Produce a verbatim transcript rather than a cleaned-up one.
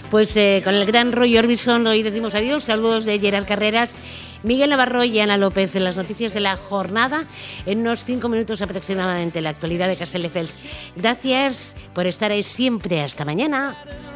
Pues eh, con el gran Roy Orbison hoy decimos adiós. Saludos de Gerard Carreras, Miguel Navarro y Ana López en las noticias de la jornada. En unos cinco minutos aproximadamente la actualidad de Castelldefels. Gracias por estar ahí siempre. Hasta mañana.